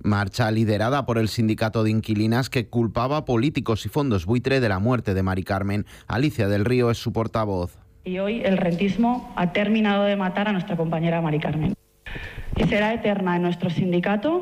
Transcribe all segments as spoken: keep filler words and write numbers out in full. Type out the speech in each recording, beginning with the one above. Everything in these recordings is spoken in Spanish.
Marcha liderada por el sindicato de inquilinas que culpaba a políticos y fondos buitre de la muerte de Mari Carmen. Alicia del Río es su portavoz. Y hoy el rentismo ha terminado de matar a nuestra compañera Mari Carmen. Y será eterna en nuestro sindicato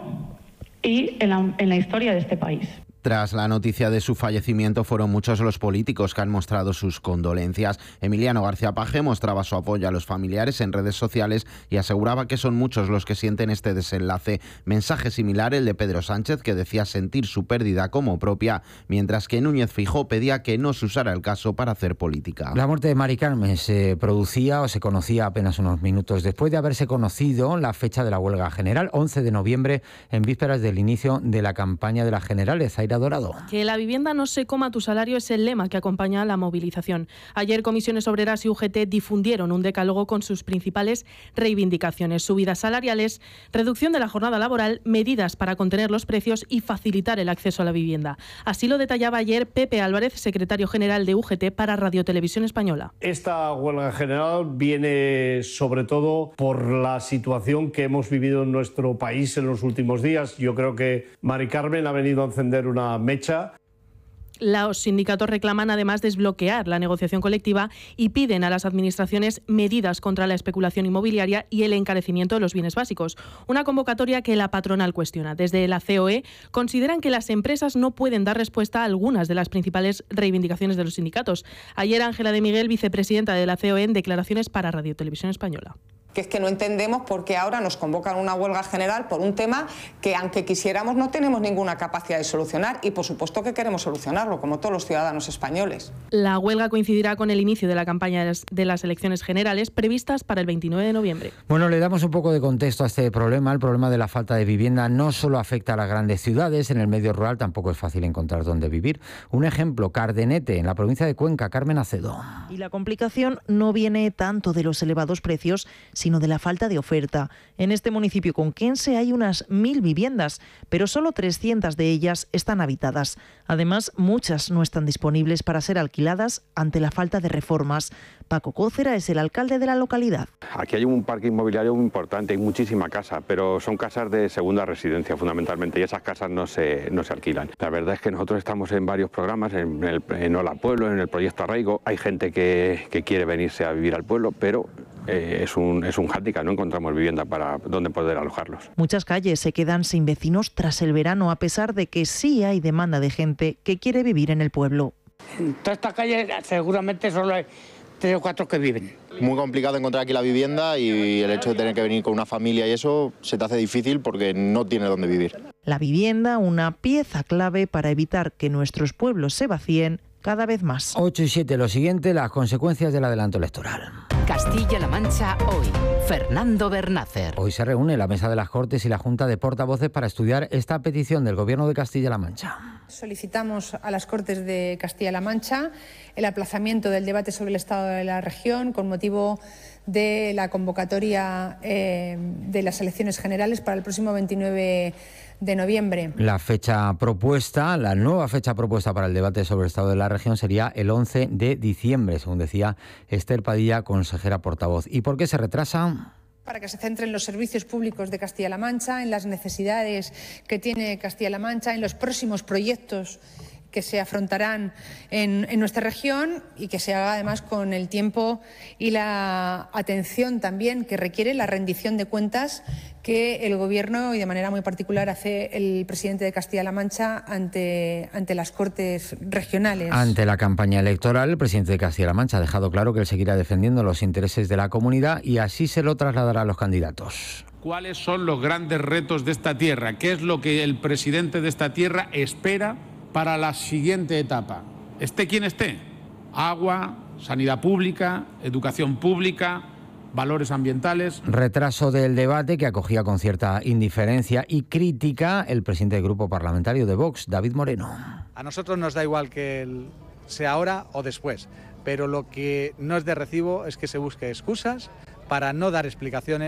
y en la, en la historia de este país. Tras la noticia de su fallecimiento, fueron muchos los políticos que han mostrado sus condolencias. Emiliano García Paje mostraba su apoyo a los familiares en redes sociales y aseguraba que son muchos los que sienten este desenlace. Mensaje similar el de Pedro Sánchez, que decía sentir su pérdida como propia, mientras que Núñez Feijóo pedía que no se usara el caso para hacer política. La muerte de Mari Carmen se producía o se conocía apenas unos minutos después de haberse conocido la fecha de la huelga general, once de noviembre, en vísperas del inicio de la campaña de las generales. Zaira Dorado. Que la vivienda no se coma tu salario es el lema que acompaña a la movilización. Ayer Comisiones Obreras y U G T difundieron un decálogo con sus principales reivindicaciones: subidas salariales, reducción de la jornada laboral, medidas para contener los precios y facilitar el acceso a la vivienda. Así lo detallaba ayer Pepe Álvarez, secretario general de U G T para Radio Televisión Española. Esta huelga general viene sobre todo por la situación que hemos vivido en nuestro país en los últimos días. Yo creo que Mari Carmen ha venido a encender una mecha. Los sindicatos reclaman además desbloquear la negociación colectiva y piden a las administraciones medidas contra la especulación inmobiliaria y el encarecimiento de los bienes básicos. Una convocatoria que la patronal cuestiona. Desde la C O E consideran que las empresas no pueden dar respuesta a algunas de las principales reivindicaciones de los sindicatos. Ayer Ángela de Miguel, vicepresidenta de la C O E, en declaraciones para Radio Televisión Española. Que es que no entendemos por qué ahora nos convocan una huelga general por un tema que, aunque quisiéramos, no tenemos ninguna capacidad de solucionar, y por supuesto que queremos solucionarlo, como todos los ciudadanos españoles. La huelga coincidirá con el inicio de la campaña de las elecciones generales previstas para el veintinueve de noviembre. Bueno, le damos un poco de contexto a este problema. El problema de la falta de vivienda no solo afecta a las grandes ciudades, en el medio rural tampoco es fácil encontrar dónde vivir. Un ejemplo, Cardenete, en la provincia de Cuenca. Carmen Acedo. Y la complicación no viene tanto de los elevados precios, sino de la falta de oferta. En este municipio conquense hay unas mil viviendas, pero solo trescientas de ellas están habitadas. Además, muchas no están disponibles para ser alquiladas ante la falta de reformas. Paco Cócera es el alcalde de la localidad. Aquí hay un parque inmobiliario muy importante, hay muchísima casa, pero son casas de segunda residencia fundamentalmente, y esas casas no se, no se alquilan. La verdad es que nosotros estamos en varios programas, en, el, en Hola Pueblo, en el proyecto Arraigo. Hay gente que, que quiere venirse a vivir al pueblo, pero eh, es un, es un hándicap, no encontramos vivienda para donde poder alojarlos. Muchas calles se quedan sin vecinos tras el verano, a pesar de que sí hay demanda de gente que quiere vivir en el pueblo. En toda esta calle seguramente solo hay tres o cuatro que viven. Muy complicado encontrar aquí la vivienda, y el hecho de tener que venir con una familia y eso se te hace difícil porque no tienes dónde vivir. La vivienda, una pieza clave para evitar que nuestros pueblos se vacíen cada vez más. ocho y siete, lo siguiente, las consecuencias del adelanto electoral. Castilla-La Mancha hoy. Fernando Bernácer. Hoy se reúne la Mesa de las Cortes y la Junta de Portavoces para estudiar esta petición del Gobierno de Castilla-La Mancha. Solicitamos a las Cortes de Castilla-La Mancha el aplazamiento del debate sobre el estado de la región con motivo de la convocatoria eh, de las elecciones generales para el próximo veintinueve de noviembre. La fecha propuesta, la nueva fecha propuesta para el debate sobre el estado de la región sería el once de diciembre, según decía Esther Padilla, consejera portavoz. ¿Y por qué se retrasa? Para que se centren los servicios públicos de Castilla-La Mancha, en las necesidades que tiene Castilla-La Mancha, en los próximos proyectos que se afrontarán en, en nuestra región, y que se haga además con el tiempo y la atención también que requiere la rendición de cuentas que el Gobierno, y de manera muy particular hace el presidente de Castilla-La Mancha ante, ante las Cortes regionales. Ante la campaña electoral, el presidente de Castilla-La Mancha ha dejado claro que él seguirá defendiendo los intereses de la comunidad, y así se lo trasladará a los candidatos. ¿Cuáles son los grandes retos de esta tierra? ¿Qué es lo que el presidente de esta tierra espera para la siguiente etapa? Esté quien esté: agua, sanidad pública, educación pública, valores ambientales. Retraso del debate que acogía con cierta indiferencia y crítica el presidente del grupo parlamentario de Vox, David Moreno. A nosotros nos da igual que el, sea ahora o después, pero lo que no es de recibo es que se busque excusas para no dar explicaciones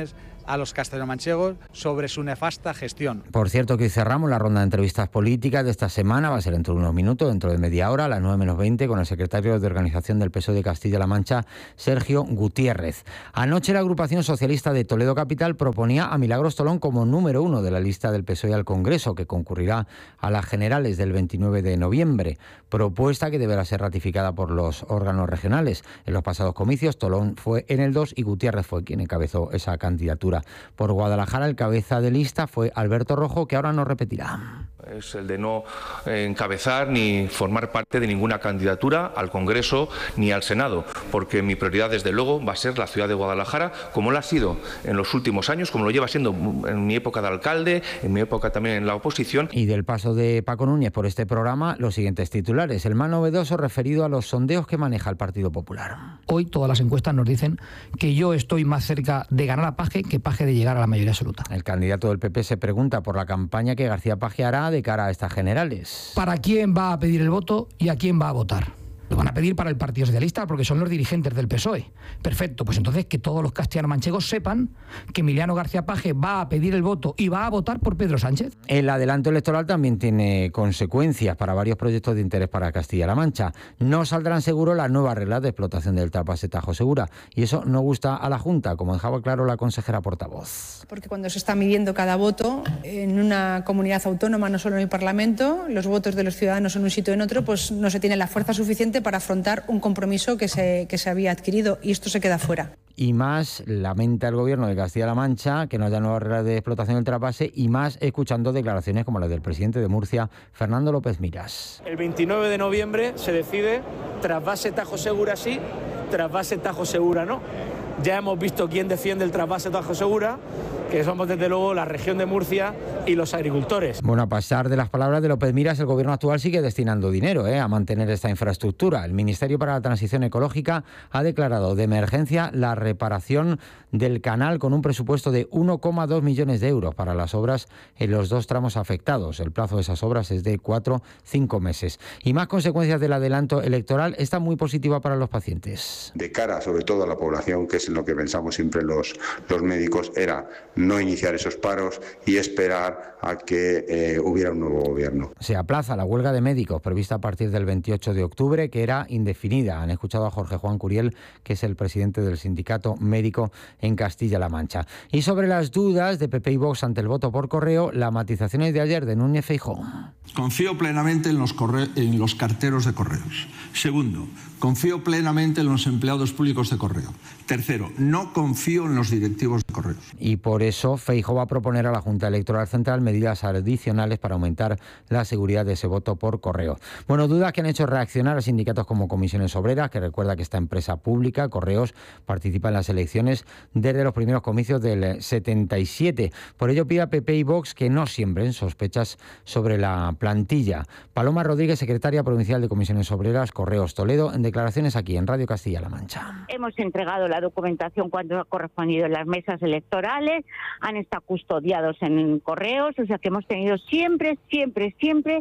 a los castellanomanchegos sobre su nefasta gestión. Por cierto, que hoy cerramos la ronda de entrevistas políticas de esta semana, va a ser dentro de unos minutos, dentro de media hora, a las nueve menos veinte, con el secretario de Organización del P S O E de Castilla-La Mancha, Sergio Gutiérrez. Anoche la agrupación socialista de Toledo Capital proponía a Milagros Tolón como número uno de la lista del P S O E al Congreso, que concurrirá a las generales del veintinueve de noviembre, propuesta que deberá ser ratificada por los órganos regionales. En los pasados comicios, Tolón fue en el dos y Gutiérrez fue quien encabezó esa candidatura. Por Guadalajara, el cabeza de lista fue Alberto Rojo, que ahora no repetirá. Es el de no encabezar ni formar parte de ninguna candidatura al Congreso ni al Senado, porque mi prioridad desde luego va a ser la ciudad de Guadalajara, como lo ha sido en los últimos años, como lo lleva siendo en mi época de alcalde, en mi época también en la oposición. Y del paso de Paco Núñez por este programa, los siguientes titulares. El más novedoso referido a los sondeos que maneja el Partido Popular. Hoy todas las encuestas nos dicen que yo estoy más cerca de ganar a Paje que Paje de llegar a la mayoría absoluta. El candidato del P P se pregunta por la campaña que García Paje hará de cara a estas generales. ¿Para quién va a pedir el voto y a quién va a votar? Lo van a pedir para el Partido Socialista porque son los dirigentes del P S O E. Perfecto, pues entonces que todos los castellano-manchegos sepan que Emiliano García Paje va a pedir el voto y va a votar por Pedro Sánchez. El adelanto electoral también tiene consecuencias para varios proyectos de interés para Castilla-La Mancha. No saldrán seguro las nuevas reglas de explotación del trasvase Tajo Segura y eso no gusta a la Junta, como dejaba claro la consejera portavoz. Porque cuando se está midiendo cada voto en una comunidad autónoma, no solo en el Parlamento, los votos de los ciudadanos en un sitio o en otro, pues no se tiene la fuerza suficiente para afrontar un compromiso que se, que se había adquirido y esto se queda fuera. Y más lamenta el gobierno de Castilla-La Mancha que no haya nuevas reglas de explotación del trasvase y más escuchando declaraciones como las del presidente de Murcia, Fernando López Miras. El veintinueve de noviembre se decide trasvase Tajo Segura sí, trasvase Tajo Segura no. Ya hemos visto quién defiende el trasvase Tajo Segura, que somos desde luego la región de Murcia y los agricultores. Bueno, a pasar de las palabras de López Miras, el gobierno actual sigue destinando dinero eh, a mantener esta infraestructura. El Ministerio para la Transición Ecológica ha declarado de emergencia la reparación del canal con un presupuesto de uno coma dos millones de euros para las obras en los dos tramos afectados. El plazo de esas obras es de cuatro a cinco meses. Y más consecuencias del adelanto electoral, está muy positiva para los pacientes. De cara sobre todo a la población, que es en lo que pensamos siempre los, los médicos, era no iniciar esos paros y esperar a que eh, hubiera un nuevo gobierno. Se aplaza la huelga de médicos prevista a partir del veintiocho de octubre, que era indefinida. Han escuchado a Jorge Juan Curiel, que es el presidente del sindicato médico en Castilla-La Mancha. Y sobre las dudas de P P y Vox ante el voto por correo, las matizaciones de ayer de Núñez Feijóo. Confío plenamente en los, corre- en los carteros de correos. Segundo, confío plenamente en los empleados públicos de correo. Tercero, no confío en los directivos de correos. Y por eso Feijóo va a proponer a la Junta Electoral Central medidas adicionales para aumentar la seguridad de ese voto por correo. Bueno, dudas que han hecho reaccionar a sindicatos como Comisiones Obreras, que recuerda que esta empresa pública, Correos, participa en las elecciones desde los primeros comicios del setenta y siete. Por ello pide a P P y Vox que no siembren sospechas sobre la plantilla. Paloma Rodríguez, secretaria provincial de Comisiones Obreras, Correos Toledo, en declaraciones aquí en Radio Castilla-La Mancha. Hemos entregado la documentación cuando ha correspondido en las mesas electorales, han estado custodiados en Correos, o sea que hemos tenido siempre, siempre, siempre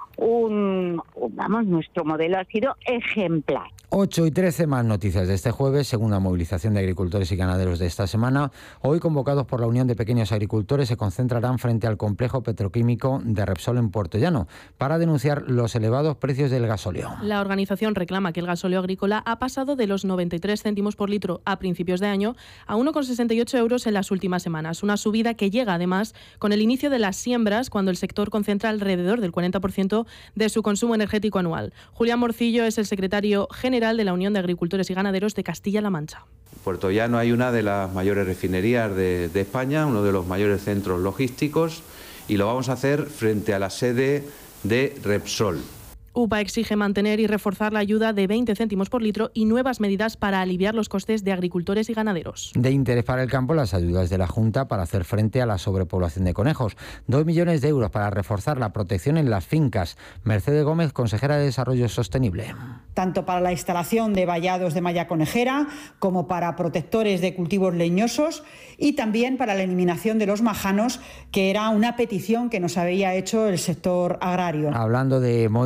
un, vamos, nuestro modelo ha sido ejemplar. ocho y trece más noticias de este jueves, segunda movilización de agricultores y ganaderos de esta semana. Hoy, convocados por la Unión de Pequeños Agricultores, se concentrarán frente al complejo petroquímico de Repsol en Puerto Llano para denunciar los elevados precios del gasóleo. La organización reclama que el gasóleo agrícola ha pasado de los noventa y tres céntimos por litro a principios de año a uno coma sesenta y ocho euros en las últimas semanas. Una subida que llega además con el inicio de las siembras, cuando el sector concentra alrededor del cuarenta por ciento de su consumo energético anual. Julián Morcillo es el secretario general de la Unión de Agricultores y Ganaderos de Castilla-La Mancha. En Puerto Llano hay una de las mayores refinerías de, de España, uno de los mayores centros logísticos, y lo vamos a hacer frente a la sede de Repsol. UPA exige mantener y reforzar la ayuda de veinte céntimos por litro y nuevas medidas para aliviar los costes de agricultores y ganaderos. De interés para el campo, las ayudas de la Junta para hacer frente a la sobrepoblación de conejos. Dos millones de euros para reforzar la protección en las fincas. Mercedes Gómez, consejera de Desarrollo Sostenible. Tanto para la instalación de vallados de malla conejera como para protectores de cultivos leñosos y también para la eliminación de los majanos, que era una petición que nos había hecho el sector agrario. Hablando de modernizar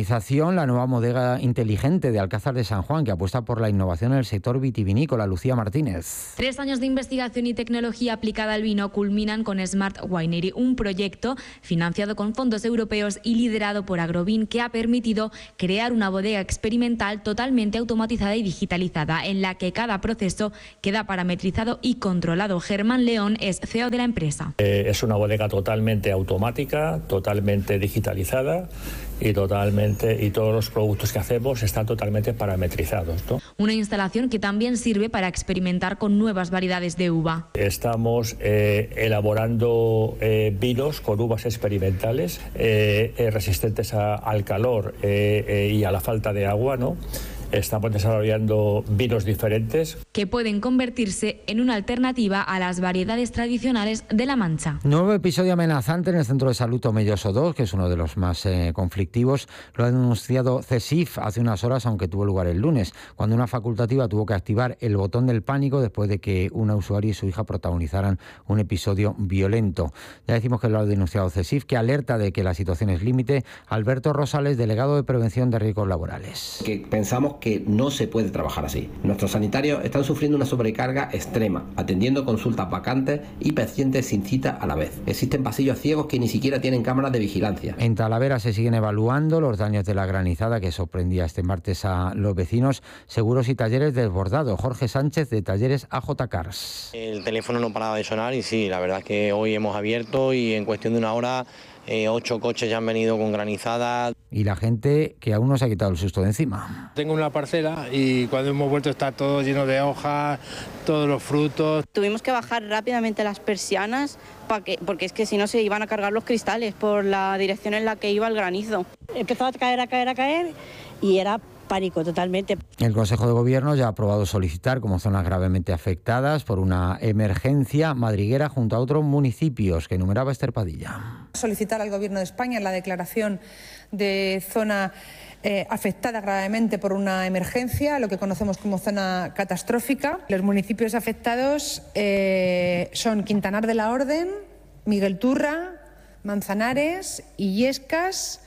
Modernización, la nueva bodega inteligente de Alcázar de San Juan, que apuesta por la innovación en el sector vitivinícola. Lucía Martínez. Tres años de investigación y tecnología aplicada al vino culminan con Smart Winery, un proyecto financiado con fondos europeos y liderado por Agrovin, que ha permitido crear una bodega experimental totalmente automatizada y digitalizada, en la que cada proceso queda parametrizado y controlado. Germán León es C E O de la empresa. Eh, es una bodega totalmente automática, totalmente digitalizada y totalmente y todos los productos que hacemos están totalmente parametrizados, ¿no? Una instalación que también sirve para experimentar con nuevas variedades de uva. Estamos eh, elaborando eh, vinos con uvas experimentales eh, eh, resistentes a, al calor eh, eh, y a la falta de agua, ¿no? Estamos desarrollando vinos diferentes que pueden convertirse en una alternativa a las variedades tradicionales de La Mancha. Nuevo episodio amenazante en el Centro de Salud Tomelloso dos, que es uno de los más eh, conflictivos. Lo ha denunciado CESIF hace unas horas, aunque tuvo lugar el lunes, cuando una facultativa tuvo que activar el botón del pánico después de que una usuaria y su hija protagonizaran un episodio violento. Ya decimos que lo ha denunciado CESIF, que alerta de que la situación es límite. Alberto Rosales, delegado de Prevención de Riesgos Laborales. Que pensamos que no se puede trabajar así. Nuestros sanitarios están sufriendo una sobrecarga extrema, atendiendo consultas vacantes y pacientes sin cita a la vez. Existen pasillos ciegos que ni siquiera tienen cámaras de vigilancia. En Talavera se siguen evaluando los daños de la granizada que sorprendía este martes a los vecinos. Seguros y talleres desbordados. Jorge Sánchez, de Talleres A J Cars. El teléfono no paraba de sonar y sí, la verdad es que hoy hemos abierto y en cuestión de una hora Eh, ocho coches ya han venido con granizadas. Y la gente que aún no se ha quitado el susto de encima. Tengo una parcela y cuando hemos vuelto está todo lleno de hojas, todos los frutos. Tuvimos que bajar rápidamente las persianas para que, porque es que si no se iban a cargar los cristales por la dirección en la que iba el granizo. Empezó a caer, a caer, a caer y era pánico totalmente. El Consejo de Gobierno ya ha aprobado solicitar como zonas gravemente afectadas por una emergencia Madriguera junto a otros municipios que enumeraba Esther Padilla. Solicitar al Gobierno de España la declaración de zona eh, afectada gravemente por una emergencia, lo que conocemos como zona catastrófica. Los municipios afectados eh, son Quintanar de la Orden, Miguel Turra, Manzanares, Illescas,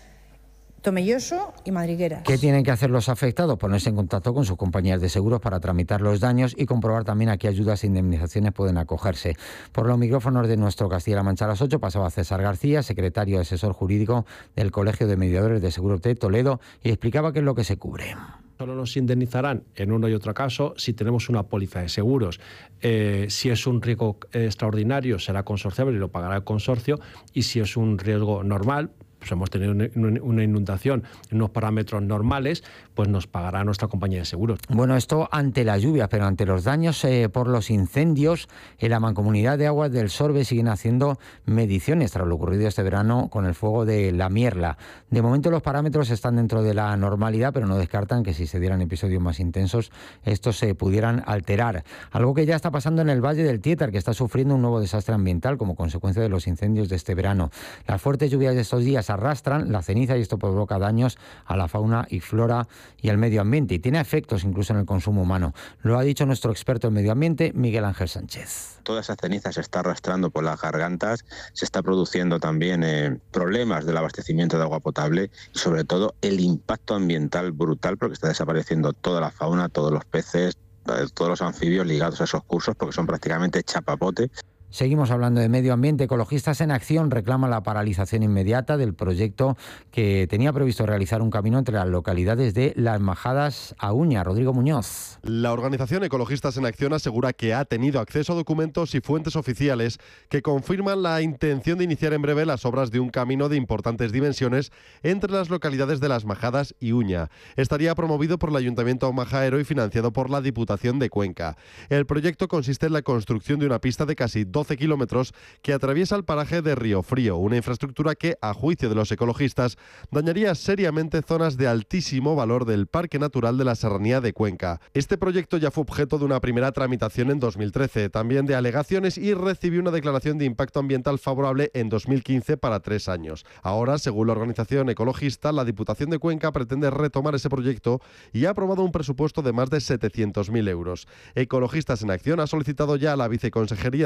Tomelloso y Madrigueras. ¿Qué tienen que hacer los afectados? Ponerse en contacto con sus compañías de seguros para tramitar los daños y comprobar también a qué ayudas e indemnizaciones pueden acogerse. Por los micrófonos de nuestro Castilla-La Mancha a las ocho pasaba César García, secretario y asesor jurídico del Colegio de Mediadores de Seguros de Toledo, y explicaba qué es lo que se cubre. Solo nos indemnizarán en uno y otro caso si tenemos una póliza de seguros. Eh, si es un riesgo extraordinario será consorciable y lo pagará el consorcio, y si es un riesgo normal, pues hemos tenido una inundación en unos parámetros normales, pues nos pagará nuestra compañía de seguros. Bueno, esto ante la lluvia, pero ante los daños eh, por los incendios, en la Mancomunidad de Aguas del Sorbe siguen haciendo mediciones tras lo ocurrido este verano con el fuego de la Mierla. De momento los parámetros están dentro de la normalidad, pero no descartan que si se dieran episodios más intensos, estos se pudieran alterar. Algo que ya está pasando en el Valle del Tietar, que está sufriendo un nuevo desastre ambiental como consecuencia de los incendios de este verano. Las fuertes lluvias de estos días arrastran la ceniza y esto provoca daños a la fauna y flora y al medio ambiente, y tiene efectos incluso en el consumo humano. Lo ha dicho nuestro experto en medio ambiente, Miguel Ángel Sánchez. Toda esa ceniza se está arrastrando por las gargantas, se está produciendo también eh, problemas del abastecimiento de agua potable y sobre todo el impacto ambiental brutal, porque está desapareciendo toda la fauna, todos los peces, todos los anfibios ligados a esos cursos, porque son prácticamente chapapote. Seguimos hablando de medio ambiente. Ecologistas en Acción reclaman la paralización inmediata del proyecto que tenía previsto realizar un camino entre las localidades de Las Majadas a Uña. Rodrigo Muñoz. La organización Ecologistas en Acción asegura que ha tenido acceso a documentos y fuentes oficiales que confirman la intención de iniciar en breve las obras de un camino de importantes dimensiones entre las localidades de Las Majadas y Uña. Estaría promovido por el Ayuntamiento majaero y financiado por la Diputación de Cuenca. El proyecto consiste en la construcción de una pista de casi doce kilómetros que atraviesa el paraje de Río Frío, una infraestructura que, a juicio de los ecologistas, dañaría seriamente zonas de altísimo valor del Parque Natural de la Serranía de Cuenca. Este proyecto ya fue objeto de una primera tramitación en dos mil trece, también de alegaciones, y recibió una declaración de impacto ambiental favorable en dos mil quince para tres años. Ahora, según la organización ecologista, la Diputación de Cuenca pretende retomar ese proyecto y ha aprobado un presupuesto de más de setecientos mil euros. Ecologistas en Acción ha solicitado ya a la Viceconsejería de Medio Ambiente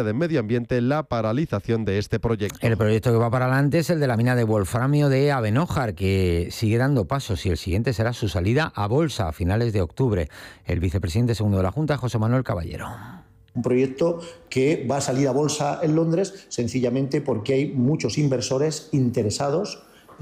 ambiente la paralización de este proyecto. El proyecto que va para adelante es el de la mina de wolframio de Abenójar, que sigue dando pasos y el siguiente será su salida a bolsa a finales de octubre. El vicepresidente segundo de la Junta, José Manuel Caballero. Un proyecto que va a salir a bolsa en Londres sencillamente porque hay muchos inversores interesados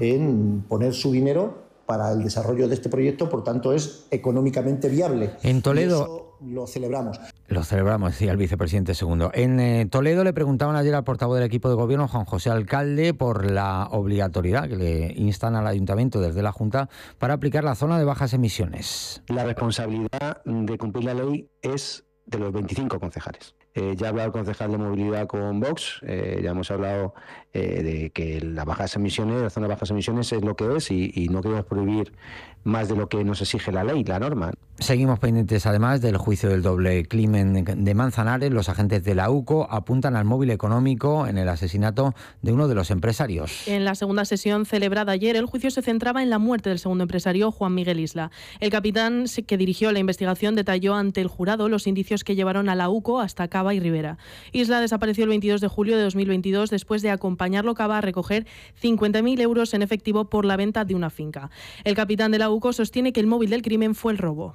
en poner su dinero para el desarrollo de este proyecto, por tanto es económicamente viable. En Toledo... Y eso lo celebramos. Lo celebramos, decía el vicepresidente segundo. En eh, Toledo le preguntaban ayer al portavoz del equipo de gobierno, Juan José Alcalde, por la obligatoriedad que le instan al ayuntamiento desde la Junta para aplicar la zona de bajas emisiones. La responsabilidad de cumplir la ley es de los veinticinco concejales. Eh, ya ha hablado el concejal de movilidad con Vox, eh, ya hemos hablado eh, de que las bajas emisiones, la zona de bajas emisiones es lo que es y, y no queremos prohibir más de lo que nos exige la ley, la norma. Seguimos pendientes además del juicio del doble crimen de Manzanares. Los agentes de la UCO apuntan al móvil económico en el asesinato de uno de los empresarios. En la segunda sesión celebrada ayer, el juicio se centraba en la muerte del segundo empresario, Juan Miguel Isla. El capitán que dirigió la investigación detalló ante el jurado los indicios que llevaron a la UCO hasta Cava y Rivera. Isla desapareció el veintidós de julio de dos mil veintidós después de acompañarlo Cava a recoger cincuenta mil euros en efectivo por la venta de una finca. El capitán de la UCO sostiene que el móvil del crimen fue el robo.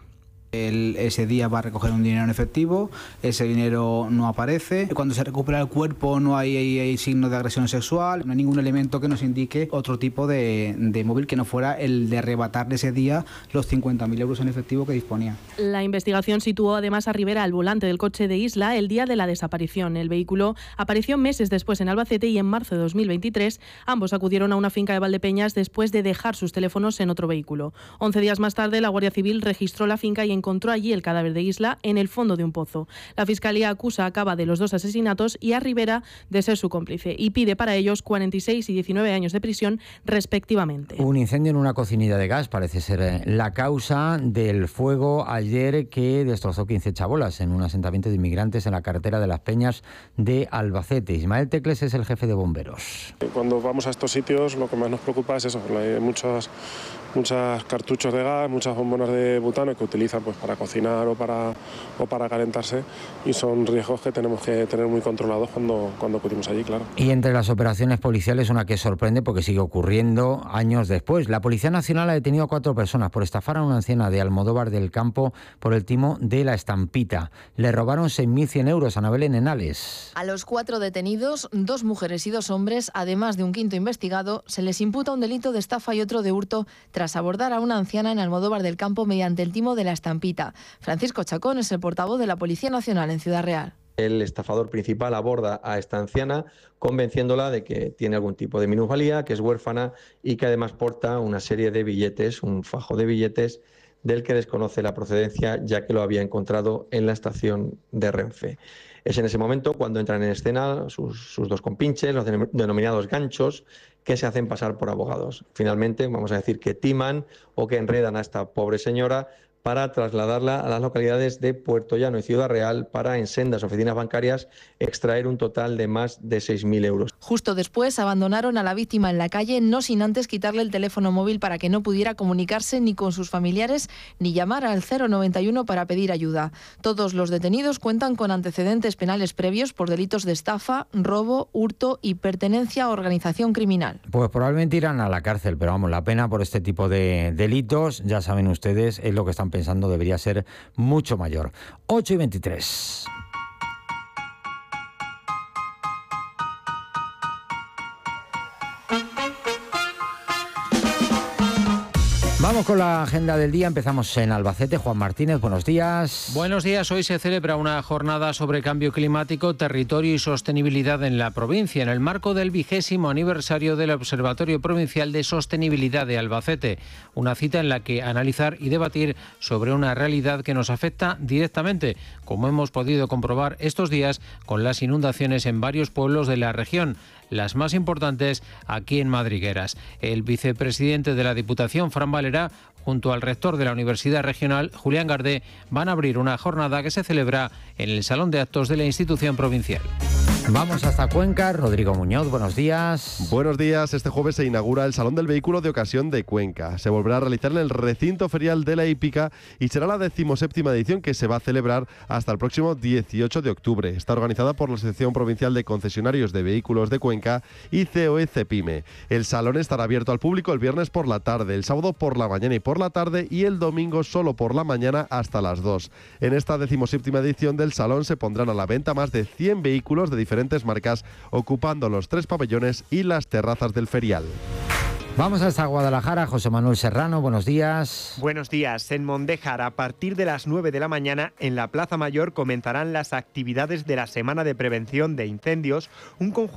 Él ese día va a recoger un dinero en efectivo, ese dinero no aparece. Cuando se recupera el cuerpo no hay, hay, hay signos de agresión sexual, no hay ningún elemento que nos indique otro tipo de, de móvil que no fuera el de arrebatarle ese día los cincuenta mil euros en efectivo que disponía. La investigación situó además a Rivera al volante del coche de Isla el día de la desaparición. El vehículo apareció meses después en Albacete y en marzo de dos mil veintitrés ambos acudieron a una finca de Valdepeñas después de dejar sus teléfonos en otro vehículo. Once días más tarde la Guardia Civil registró la finca y encontró allí el cadáver de Isla en el fondo de un pozo. La Fiscalía acusa a Cava de los dos asesinatos y a Rivera de ser su cómplice y pide para ellos cuarenta y seis y diecinueve años de prisión respectivamente. Un incendio en una cocinilla de gas parece ser la causa del fuego ayer que destrozó quince chabolas en un asentamiento de inmigrantes en la carretera de Las Peñas de Albacete. Ismael Tecles es el jefe de bomberos. Cuando vamos a estos sitios lo que más nos preocupa es eso, hay muchos, muchos cartuchos de gas, muchas bombonas de butano que utilizan pues para cocinar o para, o para calentarse y son riesgos que tenemos que tener muy controlados cuando, cuando acudimos allí, claro. Y entre las operaciones policiales una que sorprende porque sigue ocurriendo años después. La Policía Nacional ha detenido a cuatro personas por estafar a una anciana de Almodóvar del Campo por el timo de La Estampita. Le robaron seis mil cien euros a Anabel en Henares. A los cuatro detenidos, dos mujeres y dos hombres, además de un quinto investigado, se les imputa un delito de estafa y otro de hurto tras abordar a una anciana en Almodóvar del Campo mediante el timo de La Estampita. Francisco Chacón es el portavoz de la Policía Nacional en Ciudad Real. El estafador principal aborda a esta anciana convenciéndola de que tiene algún tipo de minusvalía, que es huérfana y que además porta una serie de billetes, un fajo de billetes del que desconoce la procedencia ya que lo había encontrado en la estación de Renfe. Es en ese momento cuando entran en escena sus, sus dos compinches, los denominados ganchos, que se hacen pasar por abogados. Finalmente, vamos a decir que timan o que enredan a esta pobre señora para trasladarla a las localidades de Puerto Llano y Ciudad Real para, en sendas oficinas bancarias, extraer un total de más de seis mil euros. Justo después abandonaron a la víctima en la calle, no sin antes quitarle el teléfono móvil para que no pudiera comunicarse ni con sus familiares ni llamar al cero noventa y uno para pedir ayuda. Todos los detenidos cuentan con antecedentes penales previos por delitos de estafa, robo, hurto y pertenencia a organización criminal. Pues probablemente irán a la cárcel, pero vamos, la pena por este tipo de delitos, ya saben ustedes, es lo que están pensando, debería ser mucho mayor. ocho y veintitrés. Vamos con la agenda del día. Empezamos en Albacete. Juan Martínez, buenos días. Buenos días. Hoy se celebra una jornada sobre cambio climático, territorio y sostenibilidad en la provincia, en el marco del vigésimo aniversario del Observatorio Provincial de Sostenibilidad de Albacete. Una cita en la que analizar y debatir sobre una realidad que nos afecta directamente, como hemos podido comprobar estos días con las inundaciones en varios pueblos de la región, las más importantes aquí en Madrigueras. El vicepresidente de la Diputación, Fran Valera, junto al rector de la Universidad Regional, Julián Gardé, van a abrir una jornada que se celebra en el Salón de Actos de la institución provincial. Vamos hasta Cuenca. Rodrigo Muñoz, buenos días. Buenos días. Este jueves se inaugura el Salón del Vehículo de Ocasión de Cuenca. Se volverá a realizar en el recinto ferial de la hípica y será la decimoséptima edición que se va a celebrar hasta el próximo dieciocho de octubre. Está organizada por la Asociación Provincial de Concesionarios de Vehículos de Cuenca y C O E Cepime. El salón estará abierto al público el viernes por la tarde, el sábado por la mañana y por la tarde y el domingo solo por la mañana hasta las dos. En esta decimoséptima edición del salón se pondrán a la venta más de cien vehículos de diferentes marcas, ocupando los tres pabellones y las terrazas del ferial. Vamos hasta Guadalajara. José Manuel Serrano, buenos días. Buenos días. En Mondéjar, a partir de las nueve de la mañana, en la Plaza Mayor comenzarán las actividades de la Semana de Prevención de Incendios, un conjunto